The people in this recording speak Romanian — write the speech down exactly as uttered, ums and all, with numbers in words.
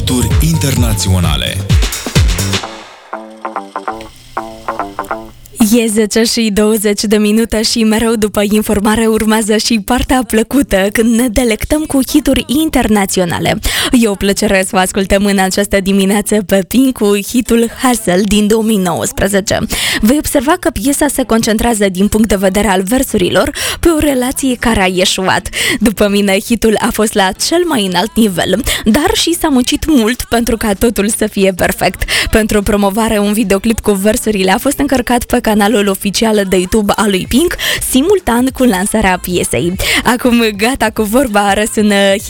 hituri internaționale. E zece și douăzeci de minute și mereu după informare urmează și partea plăcută când ne delectăm cu hituri internaționale. E o plăcere să vă ascultăm în această dimineață pe Pink cu hitul Hustle din două mii nouăsprezece. Vei observa că piesa se concentrează din punct de vedere al versurilor pe o relație care a ieșuat. După mine, hitul a fost la cel mai înalt nivel, dar și s-a muncit mult pentru ca totul să fie perfect. Pentru promovare, un videoclip cu versurile a fost încărcat pe canalul oficial de YouTube al lui Pink, simultan cu lansarea piesei. Acum gata cu vorba, răsună